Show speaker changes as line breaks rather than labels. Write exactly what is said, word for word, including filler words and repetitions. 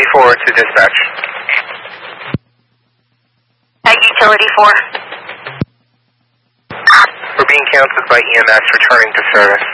Utility four to dispatch.
At Utility four.
We're being counseled by E M S returning to service.